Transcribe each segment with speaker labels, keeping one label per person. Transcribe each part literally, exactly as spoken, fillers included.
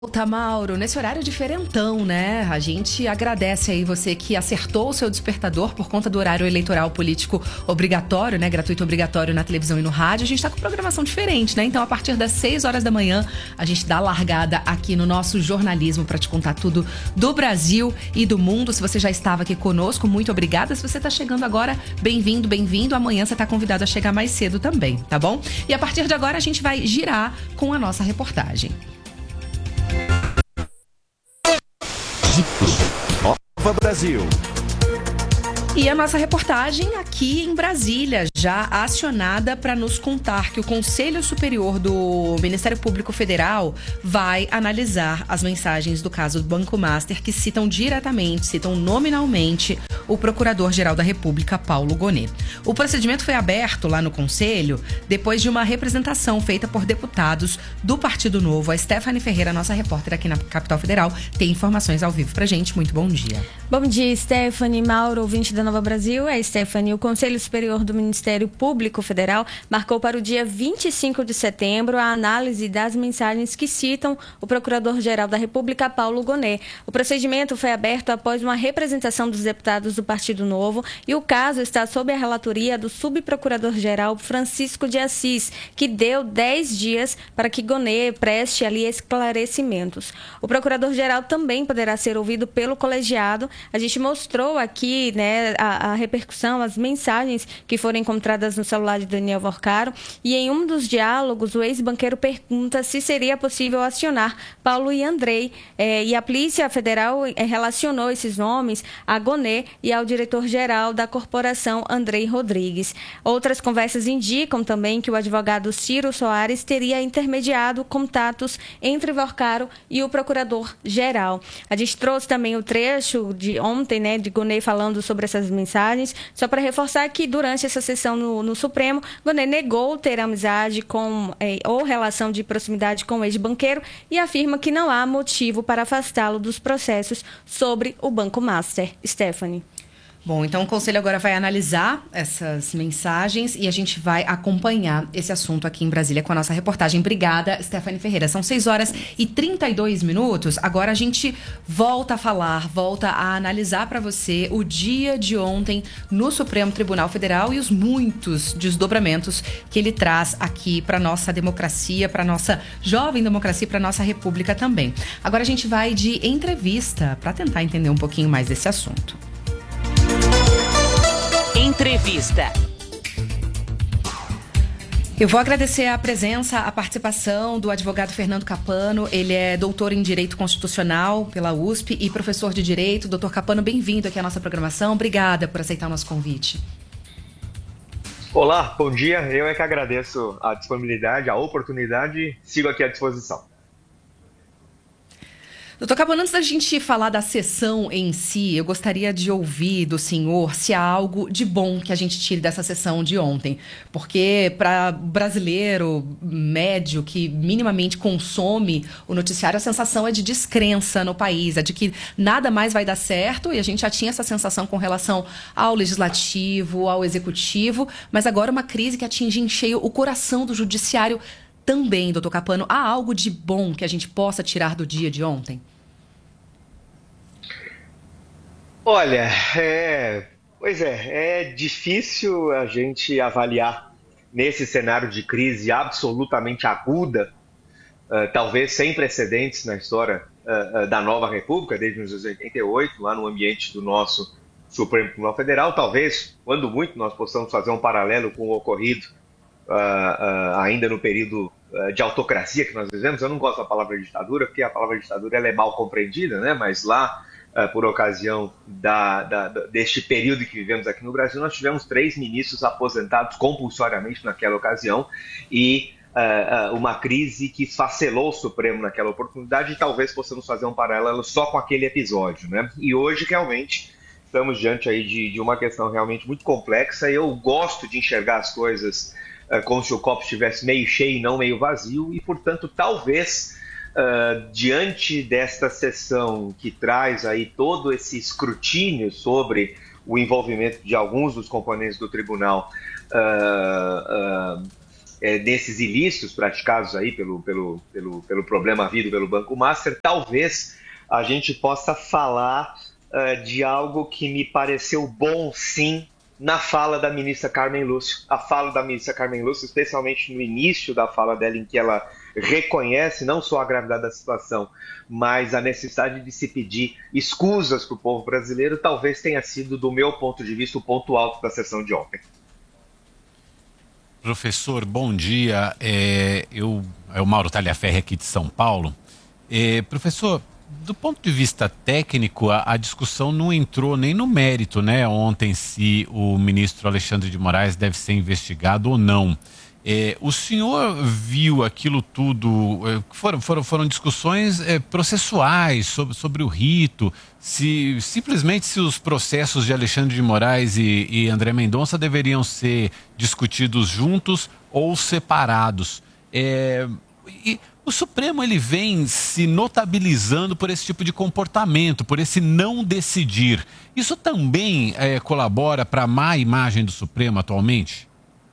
Speaker 1: Volta, Mauro, nesse horário diferentão, né? A gente agradece aí você que acertou o seu despertador por conta do horário eleitoral político obrigatório, né? Gratuito obrigatório na televisão e no rádio. A gente tá com programação diferente, né? Então, a partir das seis horas da manhã, a gente dá a largada aqui no nosso jornalismo para te contar tudo do Brasil e do mundo. Se você já estava aqui conosco, muito obrigada. Se você tá chegando agora, bem-vindo, bem-vindo. Amanhã você tá convidado a chegar mais cedo também, tá bom? E a partir de agora, a gente vai girar com a nossa reportagem.
Speaker 2: Nova Brasil.
Speaker 1: E a nossa reportagem aqui em Brasília, já acionada para nos contar que o Conselho Superior do Ministério Público Federal vai analisar as mensagens do caso do Banco Master que citam diretamente, citam nominalmente o Procurador-Geral da República, Paulo Gonet. O procedimento foi aberto lá no Conselho depois de uma representação feita por deputados do Partido Novo. A Stephanie Ferreira, nossa repórter aqui na Capital Federal, tem informações ao vivo pra gente. Muito bom dia.
Speaker 3: Bom dia, Stephanie, Mauro, ouvinte da Nova Brasil. É, Stephanie, o Conselho Superior do Ministério Público Federal marcou para o dia vinte e cinco de setembro a análise das mensagens que citam o Procurador-Geral da República, Paulo Gonet. O procedimento foi aberto após uma representação dos deputados do Partido Novo e o caso está sob a relatoria do subprocurador-geral Francisco de Assis, que deu dez dias para que Gonet preste ali esclarecimentos. O procurador-geral também poderá ser ouvido pelo colegiado. A gente mostrou aqui, né, a, a repercussão, as mensagens que foram encontradas no celular de Daniel Vorcaro, e em um dos diálogos o ex-banqueiro pergunta se seria possível acionar Paulo e Andrei, eh, e a Polícia Federal eh, relacionou esses nomes a Gonet e ao diretor-geral da corporação, Andrei Rodrigues. Outras conversas indicam também que o advogado Ciro Soares teria intermediado contatos entre Vorcaro e o procurador-geral. A gente trouxe também o trecho de ontem, né, de Gonet falando sobre essas mensagens, só para reforçar que durante essa sessão no, no Supremo, Gonet negou ter amizade com eh, ou relação de proximidade com o ex-banqueiro e afirma que não há motivo para afastá-lo dos processos sobre o Banco Master. Stephanie.
Speaker 1: Bom, então o Conselho agora vai analisar essas mensagens e a gente vai acompanhar esse assunto aqui em Brasília com a nossa reportagem. Obrigada, Stephanie Ferreira. São seis horas e trinta e dois minutos. Agora a gente volta a falar, volta a analisar para você o dia de ontem no Supremo Tribunal Federal e os muitos desdobramentos que ele traz aqui para nossa democracia, para nossa jovem democracia, para nossa república também. Agora a gente vai de entrevista para tentar entender um pouquinho mais desse assunto.
Speaker 4: Entrevista.
Speaker 1: Eu vou agradecer a presença, a participação do advogado Fernando Capano. Ele é doutor em Direito Constitucional pela U S P e professor de Direito. doutor Capano, bem-vindo aqui à nossa programação. Obrigada por aceitar o nosso convite.
Speaker 5: Olá, bom dia. Eu é que agradeço a disponibilidade, a oportunidade. Sigo aqui à disposição.
Speaker 1: doutor Capano, antes da gente falar da sessão em si, eu gostaria de ouvir do senhor se há algo de bom que a gente tire dessa sessão de ontem. Porque para brasileiro médio que minimamente consome o noticiário, a sensação é de descrença no país, é de que nada mais vai dar certo, e a gente já tinha essa sensação com relação ao legislativo, ao executivo, mas agora uma crise que atinge em cheio o coração do judiciário também, doutor Capano. Há algo de bom que a gente possa tirar do dia de ontem?
Speaker 5: Olha, é, pois é, é difícil a gente avaliar nesse cenário de crise absolutamente aguda, uh, talvez sem precedentes na história uh, uh, da nova República, desde mil novecentos e oitenta e oito, lá no ambiente do nosso Supremo Tribunal Federal. Talvez, quando muito, nós possamos fazer um paralelo com o ocorrido uh, uh, ainda no período uh, de autocracia que nós vivemos. Eu não gosto da palavra ditadura, porque a palavra ditadura ela é mal compreendida, né? Mas lá, Uh, por ocasião da, da, deste período que vivemos aqui no Brasil, nós tivemos três ministros aposentados compulsoriamente naquela ocasião e uh, uh, uma crise que esfacelou o Supremo naquela oportunidade, e talvez possamos fazer um paralelo só com aquele episódio, né? E hoje, realmente, estamos diante aí de, de uma questão realmente muito complexa. Eu gosto de enxergar as coisas uh, como se o copo estivesse meio cheio e não meio vazio, e, portanto, talvez... Uh, diante desta sessão que traz aí todo esse escrutínio sobre o envolvimento de alguns dos componentes do tribunal uh, uh, é, desses ilícitos praticados aí pelo, pelo, pelo, pelo problema havido pelo Banco Master, talvez a gente possa falar uh, de algo que me pareceu bom, sim, na fala da ministra Carmen Lúcia. A fala da ministra Carmen Lúcia, especialmente no início da fala dela, em que ela reconhece não só a gravidade da situação, mas a necessidade de se pedir escusas para o povo brasileiro, talvez tenha sido, do meu ponto de vista, o ponto alto da sessão de ontem.
Speaker 4: Professor, bom dia. É, eu, é o Mauro Talhaferri aqui de São Paulo. É, professor, do ponto de vista técnico, a, a discussão não entrou nem no mérito, né? Ontem, se o ministro Alexandre de Moraes deve ser investigado ou não. É, o senhor viu aquilo tudo, é, foram, foram, foram discussões é, processuais sobre, sobre o rito, se simplesmente se os processos de Alexandre de Moraes e, e André Mendonça deveriam ser discutidos juntos ou separados. É, e o Supremo, ele vem se notabilizando por esse tipo de comportamento, por esse não decidir. Isso também é, colabora para a má imagem do Supremo atualmente?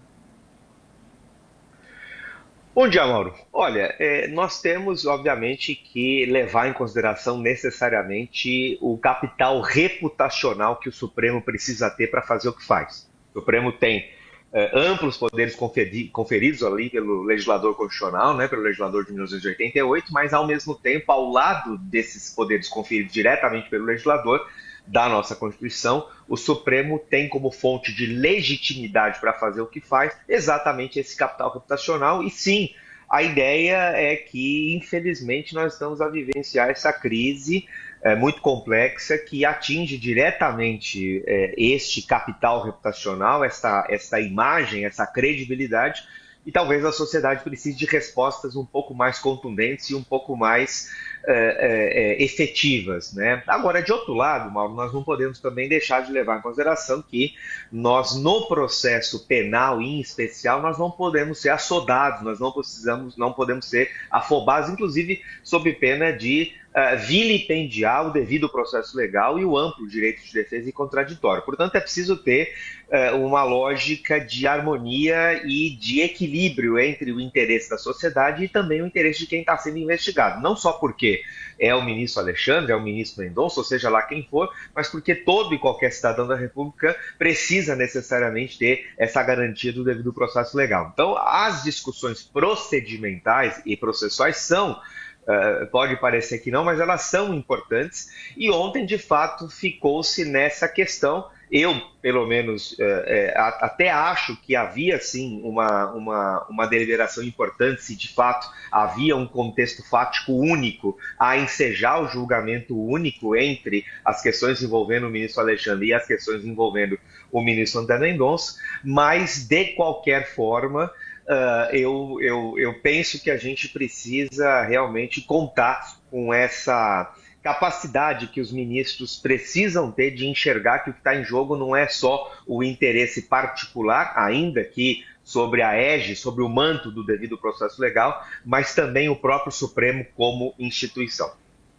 Speaker 5: Bom dia, Mauro. Olha, é, nós temos, obviamente, que levar em consideração necessariamente o capital reputacional que o Supremo precisa ter para fazer o que faz. O Supremo tem é, amplos poderes conferi- conferidos ali pelo legislador constitucional, né, pelo legislador de mil novecentos e oitenta e oito, mas, ao mesmo tempo, ao lado desses poderes conferidos diretamente pelo legislador da nossa Constituição, o Supremo tem como fonte de legitimidade para fazer o que faz exatamente esse capital reputacional. E sim, a ideia é que, infelizmente, nós estamos a vivenciar essa crise é, muito complexa que atinge diretamente é, este capital reputacional, essa, essa imagem, essa credibilidade, e talvez a sociedade precise de respostas um pouco mais contundentes e um pouco mais é, é, efetivas, né? Agora, de outro lado, Mauro, nós não podemos também deixar de levar em consideração que nós, no processo penal em especial, nós não podemos ser assodados, nós não, precisamos, não podemos ser afobados, inclusive sob pena de uh, vilipendiar o devido processo legal e o amplo direito de defesa e contraditório. Portanto, é preciso ter uh, uma lógica de harmonia e de equilíbrio entre o interesse da sociedade e também o interesse de quem está sendo investigado. Não só porque é o ministro Alexandre, é o ministro Mendonça, ou seja lá quem for, mas porque todo e qualquer cidadão da República precisa necessariamente ter essa garantia do devido processo legal. Então, as discussões procedimentais e processuais são, uh, pode parecer que não, mas elas são importantes, e ontem, de fato, ficou-se nessa questão. Eu, pelo menos, é, é, até acho que havia, sim, uma, uma, uma deliberação importante se, de fato, havia um contexto fático único a ensejar o julgamento único entre as questões envolvendo o ministro Alexandre e as questões envolvendo o ministro André Mendonça, mas, de qualquer forma, uh, eu, eu, eu penso que a gente precisa realmente contar com essa capacidade que os ministros precisam ter de enxergar que o que está em jogo não é só o interesse particular, ainda que sobre a égide, sobre o manto do devido processo legal, mas também o próprio Supremo como instituição.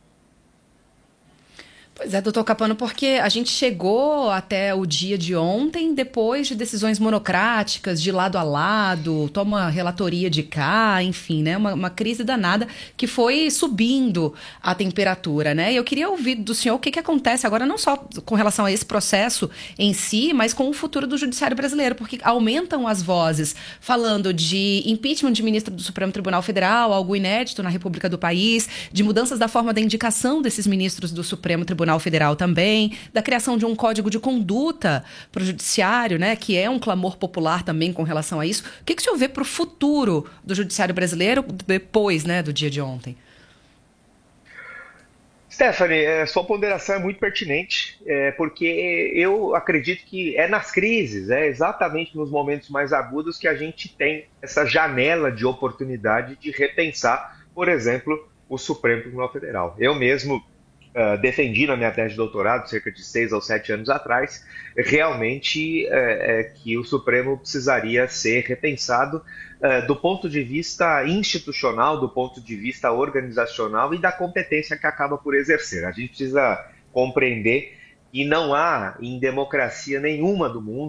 Speaker 1: Pois é, doutor Capano, porque a gente chegou até o dia de ontem depois de decisões monocráticas, de lado a lado, toma relatoria de cá, enfim, né? Uma, uma crise danada que foi subindo a temperatura, né? E eu queria ouvir do senhor o que, que acontece agora, não só com relação a esse processo em si, mas com o futuro do judiciário brasileiro, porque aumentam as vozes falando de impeachment de ministro do Supremo Tribunal Federal, algo inédito na República do país, de mudanças da forma da indicação desses ministros do Supremo Tribunal Federal também, da criação de um código de conduta para o judiciário, né, que é um clamor popular também com relação a isso. O que, que o senhor vê para o futuro do judiciário brasileiro depois, né, do dia de ontem?
Speaker 5: Stephanie, sua ponderação é muito pertinente, é, porque eu acredito que é nas crises, é exatamente nos momentos mais agudos que a gente tem essa janela de oportunidade de repensar, por exemplo, o Supremo Tribunal Federal. Eu mesmo Uh, defendi na minha tese de doutorado, cerca de seis ou sete anos atrás, realmente uh, uh, que o Supremo precisaria ser repensado uh, do ponto de vista institucional, do ponto de vista organizacional e da competência que acaba por exercer. A gente precisa compreender que não há, em democracia nenhuma do mundo,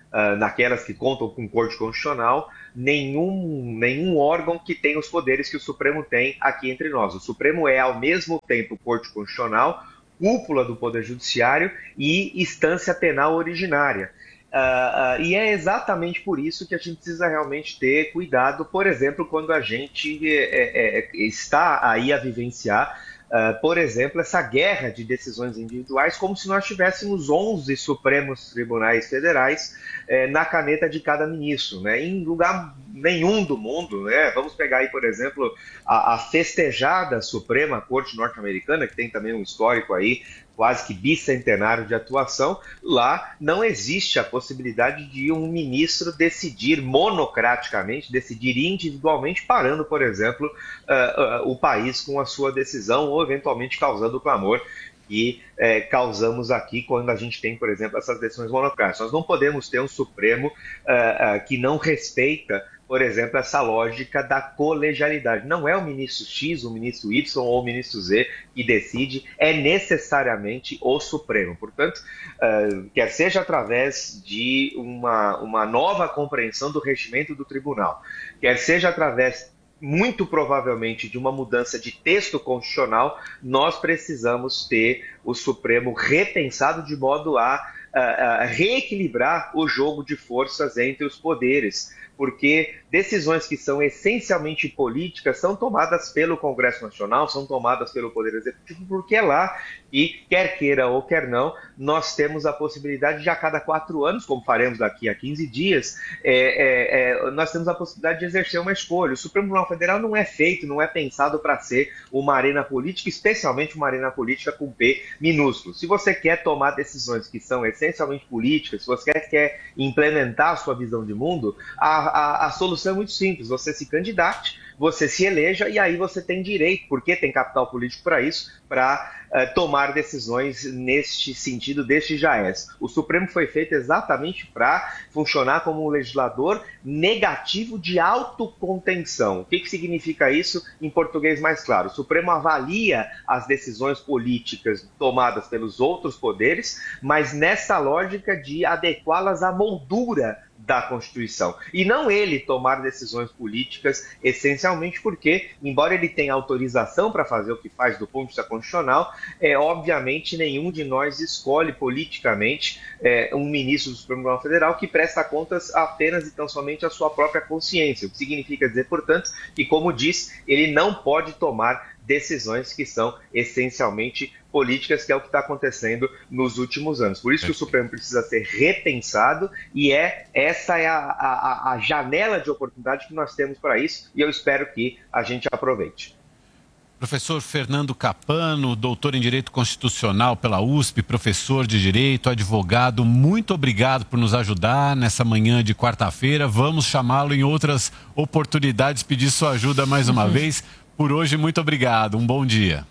Speaker 5: uh, naquelas que contam com Corte Constitucional, nenhum, nenhum órgão que tem os poderes que o Supremo tem aqui entre nós. O Supremo é, ao mesmo tempo, Corte Constitucional, cúpula do Poder Judiciário e instância penal originária. Uh, uh, e é exatamente por isso que a gente precisa realmente ter cuidado, por exemplo, quando a gente é, é, está aí a vivenciar, uh, por exemplo, essa guerra de decisões individuais, como se nós tivéssemos onze Supremos Tribunais Federais é, na caneta de cada ministro, né? Em lugar nenhum do mundo, né? Vamos pegar aí, por exemplo, a, a festejada Suprema Corte Norte-Americana, que tem também um histórico aí, quase que bicentenário de atuação. Lá não existe a possibilidade de um ministro decidir monocraticamente, decidir individualmente, parando, por exemplo, uh, uh, o país com a sua decisão ou eventualmente causando o clamor que eh, causamos aqui quando a gente tem, por exemplo, essas decisões monocráticas. Nós não podemos ter um Supremo uh, uh, que não respeita, por exemplo, essa lógica da colegialidade. Não é o ministro X, o ministro Y ou o ministro Z que decide, é necessariamente o Supremo. Portanto, uh, quer seja através de uma, uma nova compreensão do regimento do tribunal, quer seja através, muito provavelmente, de uma mudança de texto constitucional, nós precisamos ter o Supremo repensado de modo a, a, a reequilibrar o jogo de forças entre os poderes, porque decisões que são essencialmente políticas são tomadas pelo Congresso Nacional, são tomadas pelo Poder Executivo, porque é lá e, quer queira ou quer não, nós temos a possibilidade de a cada quatro anos, como faremos daqui a quinze dias, é, é, é, nós temos a possibilidade de exercer uma escolha. O Supremo Tribunal Federal não é feito, não é pensado para ser uma arena política, especialmente uma arena política com P minúsculo. Se você quer tomar decisões que são essencialmente políticas, se você quer, quer implementar a sua visão de mundo, a A, a solução é muito simples, você se candidate, você se eleja e aí você tem direito, porque tem capital político para isso, para uh, tomar decisões neste sentido, deste jaez. O Supremo foi feito exatamente para funcionar como um legislador negativo de autocontenção. O que, que significa isso em português mais claro? O Supremo avalia as decisões políticas tomadas pelos outros poderes, mas nessa lógica de adequá-las à moldura da Constituição. E não ele tomar decisões políticas, essencialmente porque, embora ele tenha autorização para fazer o que faz do ponto de vista constitucional, é, obviamente nenhum de nós escolhe politicamente é, um ministro do Supremo Tribunal Federal que presta contas apenas e tão somente à sua própria consciência. O que significa dizer, portanto, que, como diz, ele não pode tomar decisões que são essencialmente políticas, que é o que está acontecendo nos últimos anos. Por isso que o Supremo precisa ser repensado e é, essa é a, a, a janela de oportunidade que nós temos para isso e eu espero que a gente aproveite.
Speaker 4: Professor Fernando Capano, doutor em Direito Constitucional pela U S P, professor de Direito, advogado, muito obrigado por nos ajudar nessa manhã de quarta-feira. Vamos chamá-lo em outras oportunidades, pedir sua ajuda mais uma uhum. vez. Por hoje, muito obrigado. Um bom dia.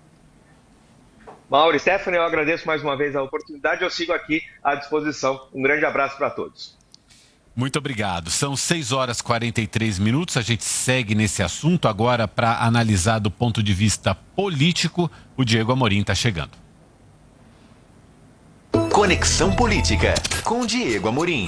Speaker 5: Mauro e Stephanie, eu agradeço mais uma vez a oportunidade. Eu sigo aqui à disposição. Um grande abraço para todos.
Speaker 4: Muito obrigado. São seis horas e quarenta e três minutos. A gente segue nesse assunto agora para analisar do ponto de vista político. O Diego Amorim está chegando.
Speaker 2: Conexão Política com Diego Amorim.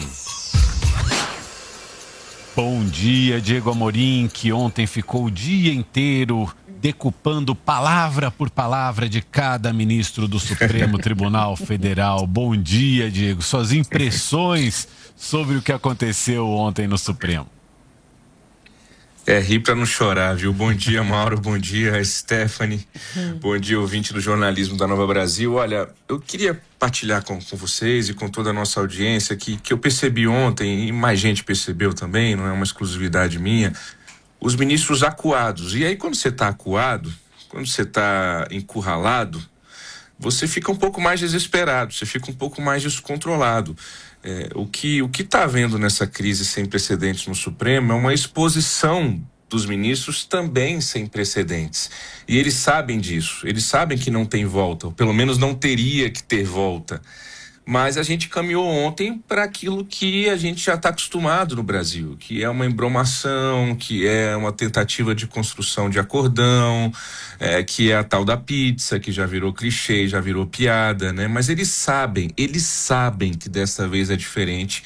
Speaker 4: Bom dia, Diego Amorim, que ontem ficou o dia inteiro decupando palavra por palavra de cada ministro do Supremo Tribunal Federal. Bom dia, Diego. Suas impressões sobre o que aconteceu ontem no Supremo.
Speaker 6: É, rir para não chorar, viu? Bom dia, Mauro, bom dia, Stephanie, bom dia, ouvinte do jornalismo da Nova Brasil. Olha, eu queria partilhar com, com vocês e com toda a nossa audiência que, que eu percebi ontem, e mais gente percebeu também, não é uma exclusividade minha, os ministros acuados. E aí, quando você está acuado, quando você está encurralado, você fica um pouco mais desesperado, você fica um pouco mais descontrolado. É, o que o que está havendo nessa crise sem precedentes no Supremo é uma exposição dos ministros também sem precedentes. E eles sabem disso, eles sabem que não tem volta, ou pelo menos não teria que ter volta. Mas a gente caminhou ontem para aquilo que a gente já está acostumado no Brasil, que é uma embromação, que é uma tentativa de construção de acordão, é, que é a tal da pizza, que já virou clichê, já virou piada, né? Mas eles sabem, eles sabem que dessa vez é diferente,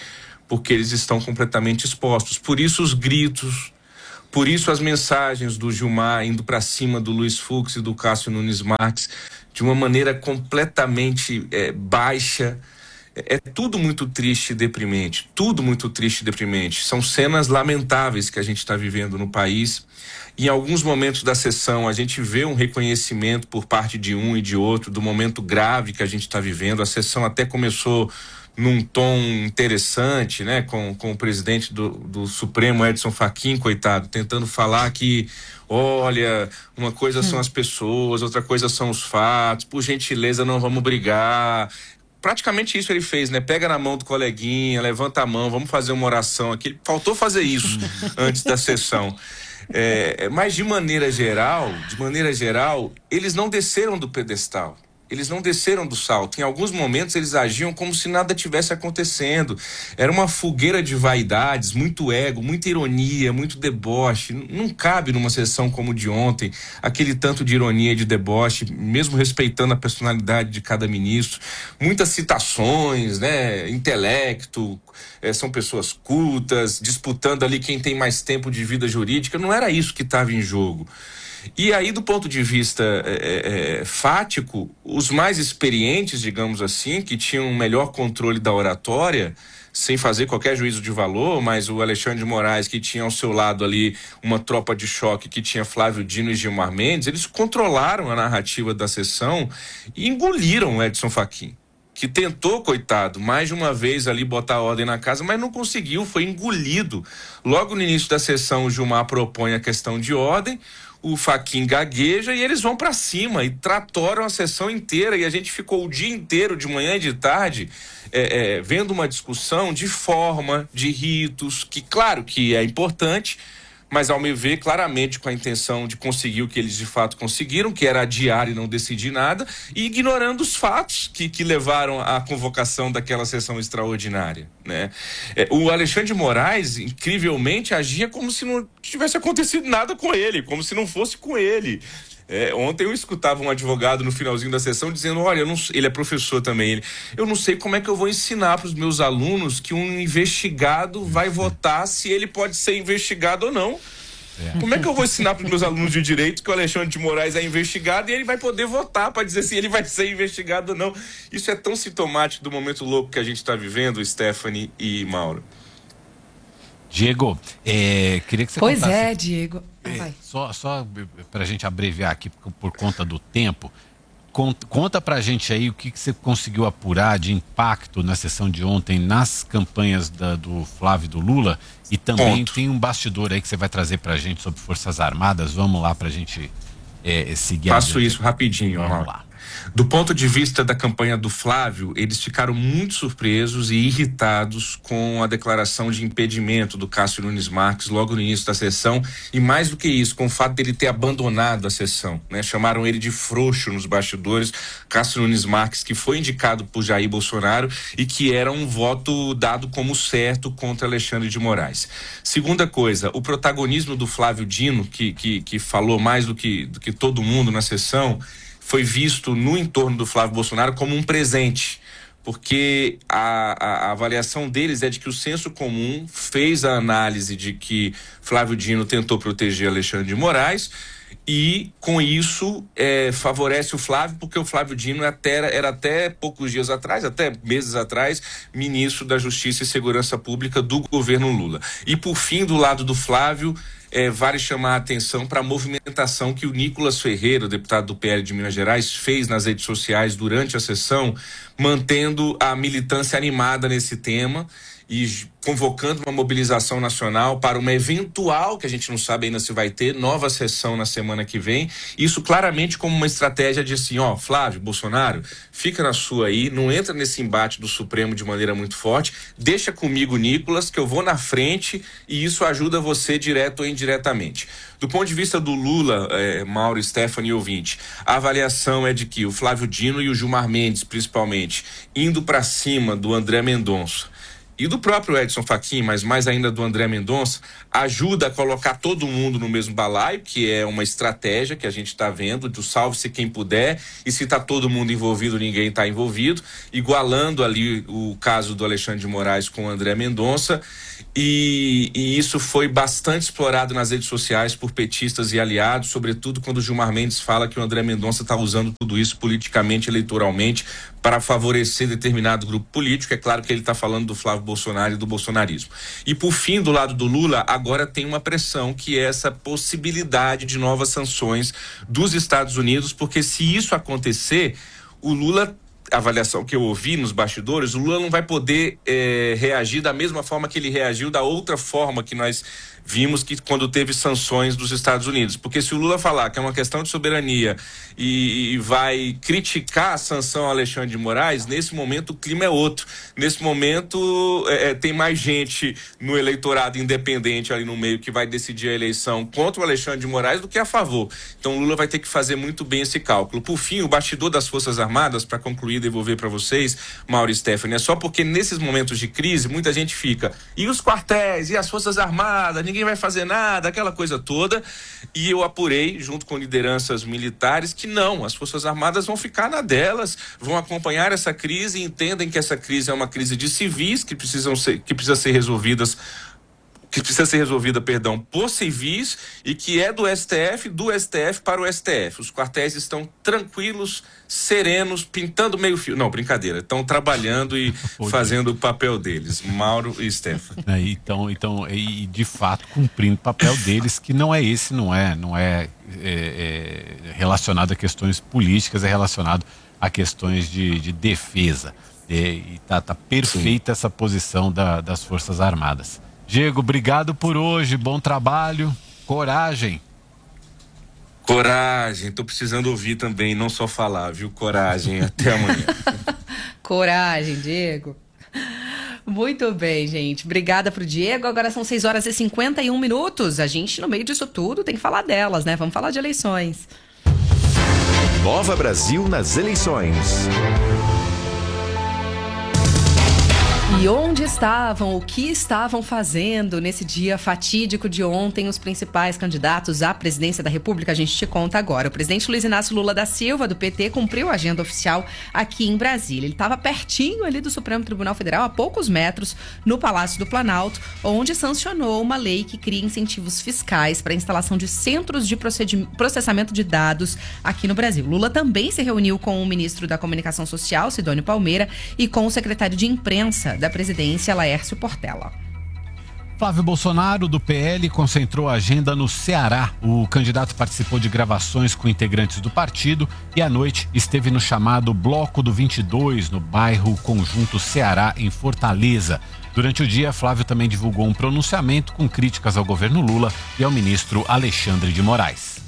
Speaker 6: porque eles estão completamente expostos. Por isso os gritos, por isso as mensagens do Gilmar indo para cima do Luiz Fux e do Cássio Nunes Marques de uma maneira completamente é, baixa. É, é tudo muito triste e deprimente, tudo muito triste e deprimente. São cenas lamentáveis que a gente está vivendo no país. Em alguns momentos da sessão a gente vê um reconhecimento por parte de um e de outro do momento grave que a gente está vivendo. A sessão até começou num tom interessante, né, com, com o presidente do, do Supremo, Edson Fachin, coitado, tentando falar que, olha, uma coisa são as pessoas, outra coisa são os fatos, por gentileza não vamos brigar. Praticamente isso ele fez, né? Pega na mão do coleguinha, levanta a mão, vamos fazer uma oração aqui. Faltou fazer isso antes da sessão. É, mas de maneira geral, de maneira geral, eles não desceram do pedestal. Eles não desceram do salto. Em alguns momentos eles agiam como se nada tivesse acontecendo. Era uma fogueira de vaidades, muito ego, muita ironia, muito deboche. Não cabe numa sessão como de ontem aquele tanto de ironia e de deboche, mesmo respeitando a personalidade de cada ministro. Muitas citações, né? Intelecto, é, são pessoas cultas, disputando ali quem tem mais tempo de vida jurídica. Não era isso que estava em jogo. E aí, do ponto de vista é, é, fático, os mais experientes, digamos assim, que tinham um melhor controle da oratória, sem fazer qualquer juízo de valor, mas o Alexandre de Moraes, que tinha ao seu lado ali uma tropa de choque, que tinha Flávio Dino e Gilmar Mendes, eles controlaram a narrativa da sessão e engoliram o Edson Fachin, que tentou, coitado, mais de uma vez ali botar ordem na casa, mas não conseguiu, foi engolido. Logo no início da sessão, o Gilmar propõe a questão de ordem, o Fachin gagueja e eles vão para cima e tratoram a sessão inteira, e a gente ficou o dia inteiro, de manhã e de tarde, é, é, vendo uma discussão de forma, de ritos, que claro que é importante, mas ao meu ver, claramente com a intenção de conseguir o que eles de fato conseguiram, que era adiar e não decidir nada, e ignorando os fatos que, que levaram à convocação daquela sessão extraordinária, né? É, o Alexandre de Moraes, incrivelmente, agia como se não tivesse acontecido nada com ele, como se não fosse com ele. É, ontem eu escutava um advogado no finalzinho da sessão dizendo, olha, eu não, ele é professor também, ele, eu não sei como é que eu vou ensinar para os meus alunos que um investigado vai votar se ele pode ser investigado ou não. É. Como é que eu vou ensinar para os meus alunos de direito que o Alexandre de Moraes é investigado e ele vai poder votar para dizer se ele vai ser investigado ou não? Isso é tão sintomático do momento louco que a gente está vivendo, Stephanie e Mauro.
Speaker 4: Diego, é, queria que você
Speaker 1: pois
Speaker 4: contasse...
Speaker 1: Pois é, Diego.
Speaker 4: É, só só para a gente abreviar aqui por, por conta do tempo, conta, conta para a gente aí o que, que você conseguiu apurar de impacto na sessão de ontem nas campanhas da, do Flávio e do Lula, e também Ponto. Tem um bastidor aí que você vai trazer para a gente sobre Forças Armadas. Vamos lá para a gente é, seguir.
Speaker 6: Faço isso rapidinho.
Speaker 4: Vamos
Speaker 6: Mauro.
Speaker 4: lá.
Speaker 6: Do ponto de vista da campanha do Flávio, eles ficaram muito surpresos e irritados com a declaração de impedimento do Cássio Nunes Marques logo no início da sessão, e mais do que isso, com o fato dele ter abandonado a sessão, né? Chamaram ele de frouxo nos bastidores, Cássio Nunes Marques, que foi indicado por Jair Bolsonaro e que era um voto dado como certo contra Alexandre de Moraes. Segunda coisa, o protagonismo do Flávio Dino, que, que, que falou mais do que, do que todo mundo na sessão, foi visto no entorno do Flávio Bolsonaro como um presente, porque a, a, a avaliação deles é de que o senso comum fez a análise de que Flávio Dino tentou proteger Alexandre de Moraes e, com isso, é, favorece o Flávio, porque o Flávio Dino até, era até poucos dias atrás, até meses atrás, ministro da Justiça e Segurança Pública do governo Lula. E, por fim, do lado do Flávio, É, vale chamar a atenção para a movimentação que o Nicolas Ferreira, o deputado do P L de Minas Gerais, fez nas redes sociais durante a sessão, mantendo a militância animada nesse tema e convocando uma mobilização nacional para uma eventual, que a gente não sabe ainda se vai ter, nova sessão na semana que vem. Isso claramente como uma estratégia de assim, ó, Flávio, Bolsonaro, fica na sua aí, não entra nesse embate do Supremo de maneira muito forte, deixa comigo, Nicolas, que eu vou na frente e isso ajuda você direto ou indiretamente. Do ponto de vista do Lula, eh, Mauro, Stephanie e ouvinte, a avaliação é de que o Flávio Dino e o Gilmar Mendes, principalmente, indo para cima do André Mendonça, e do próprio Edson Fachin, mas mais ainda do André Mendonça, ajuda a colocar todo mundo no mesmo balaio, que é uma estratégia que a gente está vendo, do salve-se quem puder, e se está todo mundo envolvido, ninguém está envolvido, igualando ali o caso do Alexandre de Moraes com o André Mendonça, e, e isso foi bastante explorado nas redes sociais por petistas e aliados, sobretudo quando o Gilmar Mendes fala que o André Mendonça está usando tudo isso politicamente, eleitoralmente, para favorecer determinado grupo político. É claro que ele está falando do Flávio Bolsonaro e do bolsonarismo. E por fim, do lado do Lula, agora tem uma pressão, que é essa possibilidade de novas sanções dos Estados Unidos, porque se isso acontecer, o Lula, a avaliação que eu ouvi nos bastidores, o Lula não vai poder é, reagir da mesma forma que ele reagiu, da outra forma que nós vimos que quando teve sanções dos Estados Unidos. Porque se o Lula falar que é uma questão de soberania e, e vai criticar a sanção ao Alexandre de Moraes, nesse momento o clima é outro. Nesse momento é, tem mais gente no eleitorado independente ali no meio que vai decidir a eleição contra o Alexandre de Moraes do que a favor. Então o Lula vai ter que fazer muito bem esse cálculo. Por fim, o bastidor das Forças Armadas, para concluir e devolver para vocês, Mauro e Stephanie, é só porque nesses momentos de crise muita gente fica, e os quartéis, e as Forças Armadas, ninguém vai fazer nada, aquela coisa toda, e eu apurei junto com lideranças militares que não, as Forças Armadas vão ficar na delas, vão acompanhar essa crise e entendem que essa crise é uma crise de civis que precisam ser, que precisa ser resolvidas que precisa ser resolvida, perdão, por civis, e que é do S T F, do S T F para o S T F. Os quartéis estão tranquilos, serenos, pintando meio fio. Não, brincadeira. Estão trabalhando e fazendo o papel deles. Mauro e Stephanie.
Speaker 4: É, então, então, e de fato cumprindo o papel deles, que não é esse, não é, não é, é, é relacionado a questões políticas, é relacionado a questões de, de defesa. É, e tá, tá perfeita Sim. essa posição da, das Forças Armadas. Diego, obrigado por hoje, bom trabalho, coragem.
Speaker 6: Coragem, tô precisando ouvir também, não só falar, viu? Coragem, até amanhã.
Speaker 1: Coragem, Diego. Muito bem, gente, obrigada pro Diego. Agora são seis horas e cinquenta e um minutos, a gente no meio disso tudo tem que falar delas, né? Vamos falar de eleições.
Speaker 2: Nova Brasil nas eleições.
Speaker 1: E onde estavam, o que estavam fazendo nesse dia fatídico de ontem os principais candidatos à presidência da República? A gente te conta agora. O presidente Luiz Inácio Lula da Silva, do P T, cumpriu a agenda oficial aqui em Brasília. Ele estava pertinho ali do Supremo Tribunal Federal, a poucos metros, no Palácio do Planalto, onde sancionou uma lei que cria incentivos fiscais para a instalação de centros de processamento de dados aqui no Brasil. Lula também se reuniu com o ministro da Comunicação Social, Sidônio Palmeira, e com o secretário de Imprensa da presidência, Laércio Portela.
Speaker 4: Flávio Bolsonaro, do P L, concentrou a agenda no Ceará. O candidato participou de gravações com integrantes do partido e, à noite, esteve no chamado Bloco do vinte e dois, no bairro Conjunto Ceará, em Fortaleza. Durante o dia, Flávio também divulgou um pronunciamento com críticas ao governo Lula e ao ministro Alexandre de Moraes.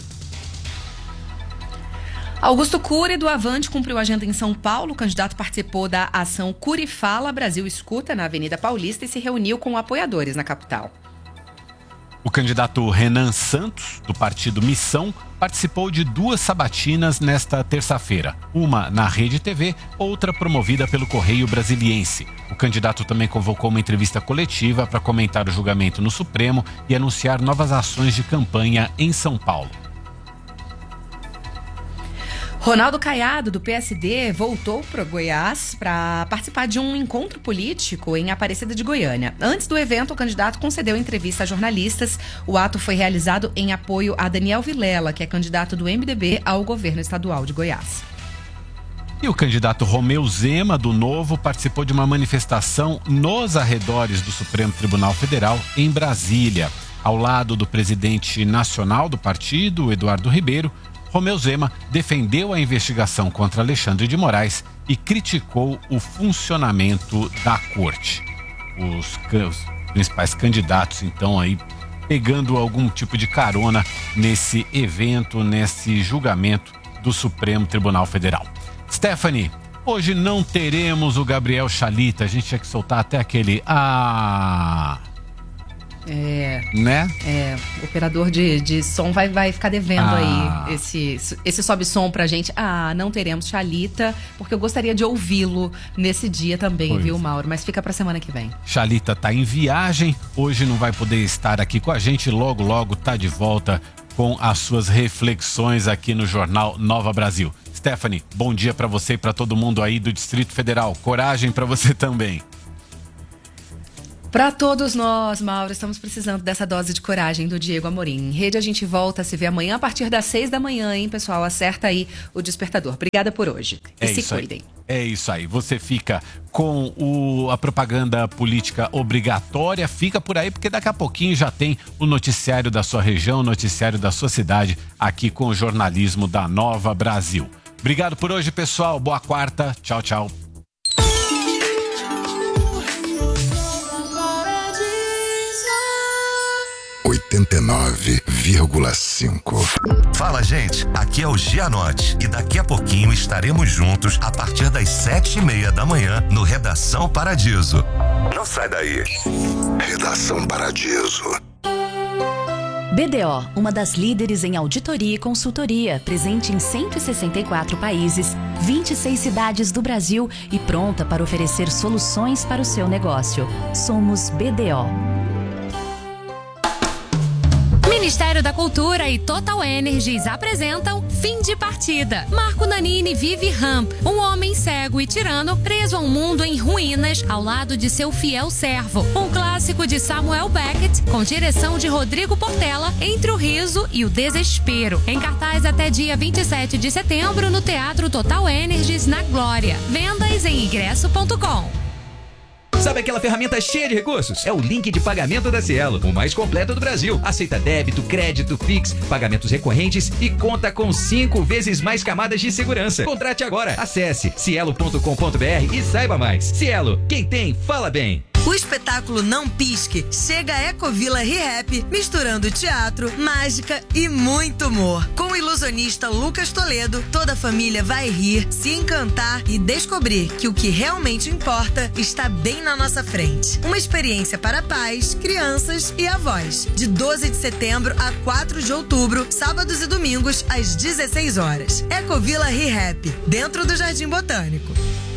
Speaker 1: Augusto Cury, do Avante, cumpriu a agenda em São Paulo. O candidato participou da ação Cury Fala Brasil Escuta na Avenida Paulista e se reuniu com apoiadores na capital.
Speaker 4: O candidato Renan Santos, do partido Missão, participou de duas sabatinas nesta terça-feira. Uma na Rede T V, outra promovida pelo Correio Brasiliense. O candidato também convocou uma entrevista coletiva para comentar o julgamento no Supremo e anunciar novas ações de campanha em São Paulo.
Speaker 1: Ronaldo Caiado, do P S D, voltou para Goiás para participar de um encontro político em Aparecida de Goiânia. Antes do evento, o candidato concedeu entrevista a jornalistas. O ato foi realizado em apoio a Daniel Vilela, que é candidato do M D B ao governo estadual de Goiás.
Speaker 4: E o candidato Romeu Zema, do Novo, participou de uma manifestação nos arredores do Supremo Tribunal Federal, em Brasília. Ao lado do presidente nacional do partido, Eduardo Ribeiro, Romeu Zema defendeu a investigação contra Alexandre de Moraes e criticou o funcionamento da corte. Os, os principais candidatos, então, aí pegando algum tipo de carona nesse evento, nesse julgamento do Supremo Tribunal Federal. Stephanie, hoje não teremos o Gabriel Chalita, a gente tinha que soltar até aquele ah...
Speaker 1: É,
Speaker 4: né?
Speaker 1: É, o operador de, de som vai, vai ficar devendo
Speaker 4: Ah.
Speaker 1: aí esse, esse sobe-som pra gente. Ah, não teremos Xalita, porque eu gostaria de ouvi-lo nesse dia também,
Speaker 4: Pois.
Speaker 1: viu, Mauro? Mas fica pra semana que vem.
Speaker 4: Xalita tá em viagem, hoje não vai poder estar aqui com a gente, logo, logo tá de volta com as suas reflexões aqui no Jornal Nova Brasil. Stephanie, bom dia pra você e pra todo mundo aí do Distrito Federal. Coragem pra você também.
Speaker 1: Pra todos nós, Mauro, estamos precisando dessa dose de coragem do Diego Amorim. Em rede, a gente volta a se ver amanhã a partir das seis da manhã, hein, pessoal? Acerta aí o despertador. Obrigada por hoje. E
Speaker 4: É
Speaker 1: se
Speaker 4: isso aí.
Speaker 1: cuidem.
Speaker 4: É isso aí. Você fica com o, a propaganda política obrigatória. Fica por aí, porque daqui a pouquinho já tem o noticiário da sua região, o noticiário da sua cidade, aqui com o jornalismo da Nova Brasil. Obrigado por hoje, pessoal. Boa quarta. Tchau, tchau.
Speaker 7: oitenta e nove vírgula cinco.
Speaker 8: Fala, gente, aqui é o Gianotti e daqui a pouquinho estaremos juntos a partir das sete e meia da manhã no Redação Paradiso. Não sai daí.
Speaker 7: Redação Paradiso.
Speaker 9: B D O, uma das líderes em auditoria e consultoria, presente em cento e sessenta e quatro países, vinte e seis cidades do Brasil e pronta para oferecer soluções para o seu negócio. Somos B D O.
Speaker 10: Ministério da Cultura e Total Energies apresentam Fim de Partida. Marco Nanini vive Ramp, um homem cego e tirano preso a um mundo em ruínas ao lado de seu fiel servo. Um clássico de Samuel Beckett com direção de Rodrigo Portela, entre o riso e o desespero. Em cartaz até dia vinte e sete de setembro no Teatro Total Energies na Glória. Vendas em ingresso ponto com.
Speaker 11: Sabe aquela ferramenta cheia de recursos? É o link de pagamento da Cielo, o mais completo do Brasil. Aceita débito, crédito, Pix, pagamentos recorrentes e conta com cinco vezes mais camadas de segurança. Contrate agora. Acesse cielo ponto com ponto br e saiba mais. Cielo, quem tem, fala bem.
Speaker 12: O espetáculo Não Pisque chega a Ecovila Rehap, misturando teatro, mágica e muito humor. Com o ilusionista Lucas Toledo, toda a família vai rir, se encantar e descobrir que o que realmente importa está bem na nossa frente. Uma experiência para pais, crianças e avós. De doze de setembro a quatro de outubro, sábados e domingos, às dezesseis horas. Ecovila Rehap, dentro do Jardim Botânico.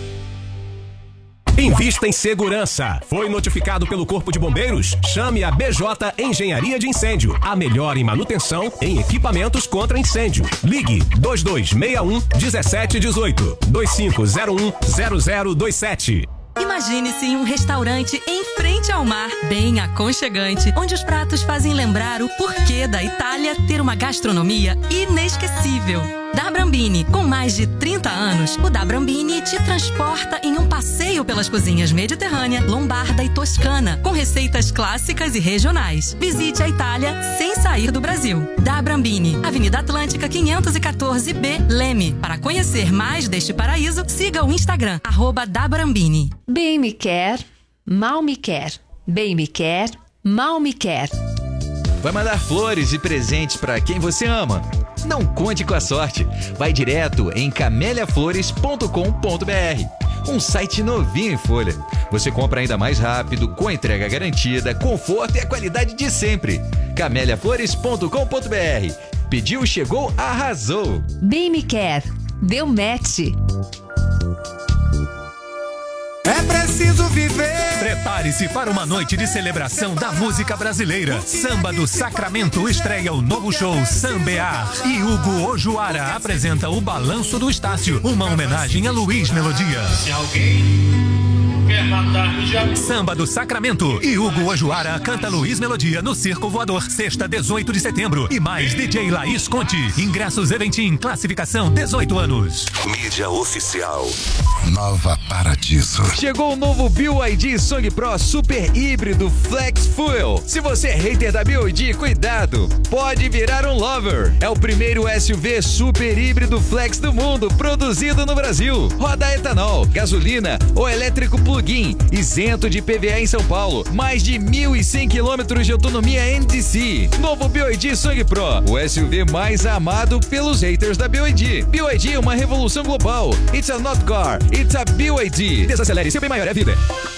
Speaker 13: Invista em segurança. Foi notificado pelo Corpo de Bombeiros? Chame a B J Engenharia de Incêndio. A melhor em manutenção em equipamentos contra incêndio. Ligue dois dois seis um um sete um oito, dois cinco zero um zero zero dois sete.
Speaker 14: Imagine-se em um restaurante em frente ao mar, bem aconchegante, onde os pratos fazem lembrar o porquê da Itália ter uma gastronomia inesquecível. Da Brambini, com mais de trinta anos, o Da Brambini te transporta em um passeio pelas cozinhas mediterrânea, lombarda e toscana, com receitas clássicas e regionais. Visite a Itália sem sair do Brasil. Da Brambini, Avenida Atlântica quinhentos e quatorze B, Leme. Para conhecer mais deste paraíso, siga o Instagram, arroba Da Brambini.
Speaker 15: Bem me quer, mal me quer. Bem me quer, mal me quer.
Speaker 11: Vai mandar flores e presentes para quem você ama? Não conte com a sorte. Vai direto em camélia flores ponto com ponto br. Um site novinho em folha. Você compra ainda mais rápido, com entrega garantida, conforto e a qualidade de sempre. camélia flores ponto com ponto br. Pediu, chegou, arrasou.
Speaker 15: Bem me quer, deu match.
Speaker 16: É preciso viver.
Speaker 13: Prepare-se para uma noite de celebração da música brasileira. Samba do Sacramento estreia o novo show Sambear. E Hugo Ojuara apresenta o Balanço do Estácio, uma homenagem a Luiz Melodia.
Speaker 16: Se alguém quer matar-me já...
Speaker 13: Samba do Sacramento e Hugo Ojuara canta Luiz Melodia no Circo Voador, sexta, dezoito de setembro. E mais D J Laís Conte. Ingressos Eventim, classificação dezoito anos.
Speaker 8: Mídia oficial.
Speaker 7: Nova Paradiso.
Speaker 11: Chegou o novo B Y D Song Pro Super Híbrido Flex Fuel. Se você é hater da B Y D, cuidado, pode virar um lover. É o primeiro S U V super híbrido flex do mundo, produzido no Brasil. Roda etanol, gasolina ou elétrico plug-in, isento de I P V A em São Paulo. Mais de mil e cem quilômetros de autonomia N D C. Novo B Y D Song Pro, o S U V mais amado pelos haters da B Y D. B Y D é uma revolução global. It's a not car, it's a B Y D. Desacelere, seu bem maior é a vida.